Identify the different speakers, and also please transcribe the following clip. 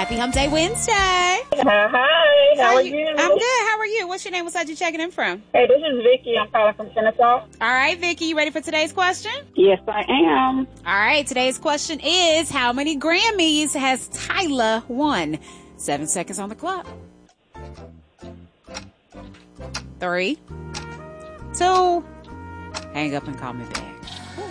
Speaker 1: Happy Hump Day Wednesday.
Speaker 2: Hi, how are you?
Speaker 1: I'm good. How are you? What's your name? What side you checking in from?
Speaker 2: Hey, this is Vicky. I'm calling from Kennesaw.
Speaker 1: All right, Vicky, you ready for today's question?
Speaker 2: Yes, I am.
Speaker 1: All right, today's question is, how many Grammys has Tyla won? 7 seconds on the clock. 3, 2, hang up and call me back.